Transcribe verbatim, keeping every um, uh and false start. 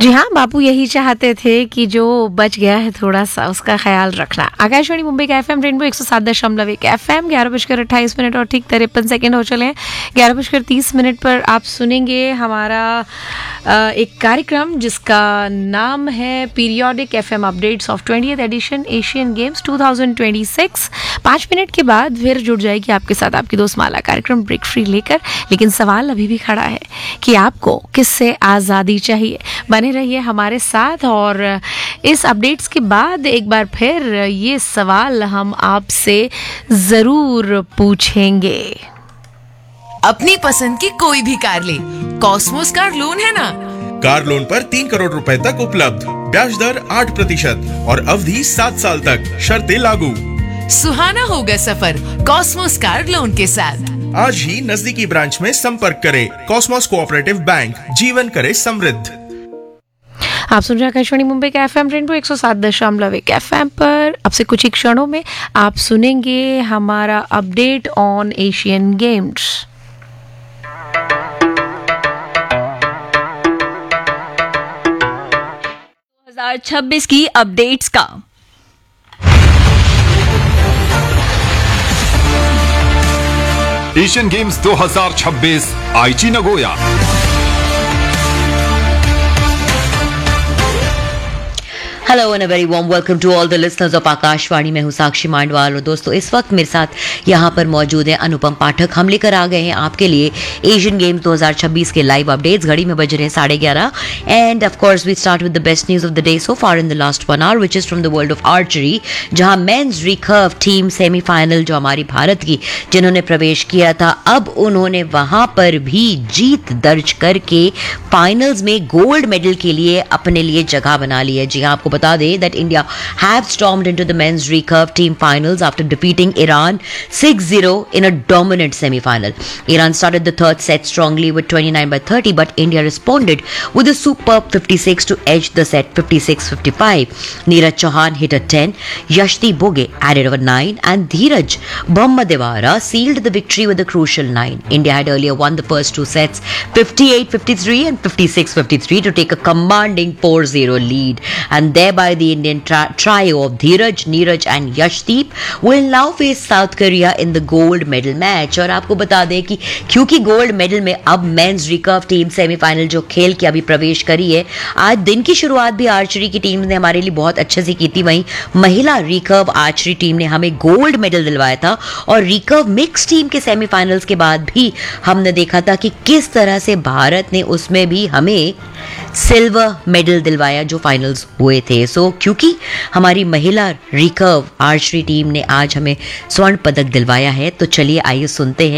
जी हाँ, बापू यही चाहते थे कि जो बच गया है थोड़ा सा उसका ख्याल रखना। आकाशवाणी मुंबई का एफएम रेनबो एक सौ सात दशमलव एक एफएम, ग्यारह बजकर अट्ठाईस मिनट और ठीक तिरपन सेकेंड हो चले हैं। ग्यारह बजकर तीस मिनट पर आप सुनेंगे हमारा एक कार्यक्रम जिसका नाम है periodic FM updates of twentieth addition Asian games two thousand twenty six. पाँच मिनट के बाद फिर जुड़ जाएगी आपके साथ आपकी दोस्त माला कार्यक्रम ब्रेक फ्री लेकर। लेकिन सवाल अभी भी खड़ा है कि आपको किससे आज़ादी चाहिए। बने रहिए हमारे साथ और इस अपडेट्स के बाद एक बार फिर ये सवाल हम आपसे जरूर पूछेंगे। अपनी पसंद की कोई भी कार ले, कॉस्मोस कार लोन है ना। कार लोन पर तीन करोड़ रुपए तक उपलब्ध, ब्याज दर आठ प्रतिशत और अवधि सात साल तक, शर्तें लागू। सुहाना होगा सफर कॉस्मोस कार लोन के साथ। आज ही नजदीकी ब्रांच में संपर्क करें। कॉस्मोस कोऑपरेटिव बैंक, जीवन करे समृद्ध। आप सुन रहे हैं आकाशवाणी मुंबई का एफएम रेनबो एक सौ सात दशमलव एक एफएम पर। अब से कुछ ही क्षणों में आप सुनेंगे हमारा अपडेट ऑन एशियन गेम्स। दो हज़ार छब्बीस की अपडेट्स का एशियन गेम्स दो हज़ार छब्बीस आईची Nagoya. Hello and a very warm welcome to all the listeners of Akashvani. मैं हूं साक्षी मांडवाल और दोस्तों इस वक्त मेरे साथ यहां पर मौजूद हैं अनुपम पाठक। हम लेकर आ गए हैं आपके लिए एशियन गेम्स दो हज़ार छब्बीस के लाइव अपडेट्स। घड़ी में बज रहे हैं साढ़े ग्यारह end of course we start with the best news of the day so far in the last one hour which is from the world of archery, जहां मेंस रिकर्व टीम सेमीफाइनल जो हमारी भारत की जिन्होंने प्रवेश किया था, अब उन्होंने वहां पर भी जीत दर्ज करके फाइनल्स में गोल्ड मेडल के लिए अपने लिए जगह बना ली है। जी हाँ, आपको बता दें that India have stormed into the men's recurve team finals after defeating Iran six zero in a dominant semi-final. Iran started the third set strongly with twenty-nine by thirty, but India responded with a superb fifty-six to edge the set fifty-six fifty-five. Neeraj Chauhan hit a ten, Yashdeep Boge added over nine, and Dheeraj Brahmadevara sealed the victory with a crucial nine. India had earlier won the first two sets fifty-eight fifty-three and fifty-six fifty-three to take a commanding four zero lead, and thereby the Indian tri- trio of Dheeraj, Neeraj and Yashdeep will now face South Korea in the gold medal match. और आपको बता दें कि क्योंकि gold medal में अब mains recurve team semifinal जो खेल के अभी प्रवेश करी है, आज दिन की शुरुआत भी आर्चरी की टीम ने हमारे लिए बहुत अच्छे से की थी। वहीं महिला रिकर्व आर्चरी टीम ने हमें गोल्ड मेडल दिलवाया था और रिकर्व मिक्स टीम के सेमीफाइनल्स के बाद भी हमने देखा था कि किस तरह से भारत ने उसमें भी हमें सिल्वर मेडल दिलवाया जो फाइनल्स हुए थे। सो so, क्योंकि हमारी महिला रिकर्व आर्चरी टीम ने आज हमें स्वर्ण पदक दिलवाया है, तो चलिए आइए सुनते हैं